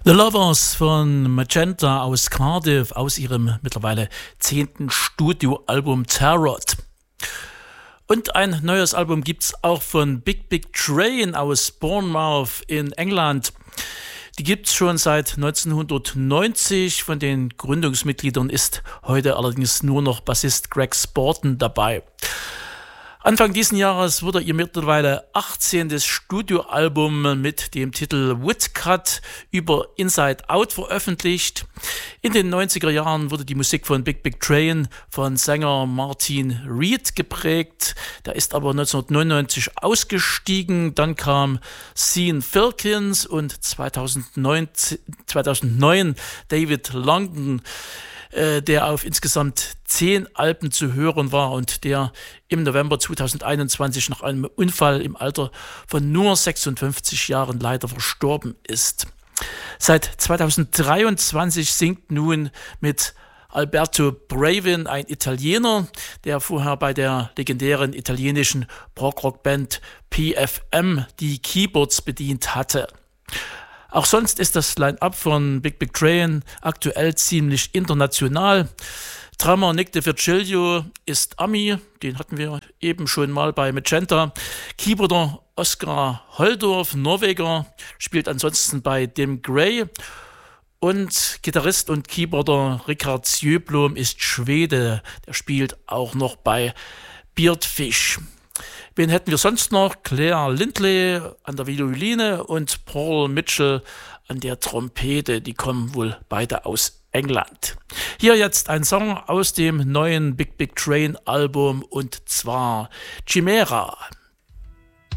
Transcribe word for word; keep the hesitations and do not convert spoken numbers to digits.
The Lovers von Magenta aus Cardiff, aus ihrem mittlerweile zehnten Studioalbum Tarot. Und ein neues Album gibt's auch von Big Big Train aus Bournemouth in England. Die gibt's schon seit neunzehnhundertneunzig. Von den Gründungsmitgliedern ist heute allerdings nur noch Bassist Greg Sporton dabei. Anfang diesen Jahres wurde ihr mittlerweile achtzehntes Studioalbum mit dem Titel Woodcut über Inside Out veröffentlicht. In den neunziger Jahren wurde die Musik von Big Big Train von Sänger Martin Reed geprägt. Der ist aber neunzehnhundertneunundneunzig ausgestiegen. Dann kam Sean Filkins und zweitausendneun, zweitausendneun David Longdon, der auf insgesamt zehn Alben zu hören war und der im November zweitausendeinundzwanzig nach einem Unfall im Alter von nur sechsundfünfzig Jahren leider verstorben ist. Seit zweitausenddreiundzwanzig singt nun mit Alberto Bravin, ein Italiener, der vorher bei der legendären italienischen Prog-Rock-Band P F M die Keyboards bedient hatte. Auch sonst ist das Line-Up von Big Big Train aktuell ziemlich international. Drummer Nick DeVirgilio ist Ami, den hatten wir eben schon mal bei Magenta. Keyboarder Oskar Holdorf, Norweger, spielt ansonsten bei Dim Gray. Und Gitarrist und Keyboarder Richard Sjöblom ist Schwede, der spielt auch noch bei Beardfish. Wen hätten wir sonst noch? Claire Lindley an der Violine und Paul Mitchell an der Trompete. Die kommen wohl beide aus England. Hier jetzt ein Song aus dem neuen Big Big Train Album und zwar Chimera.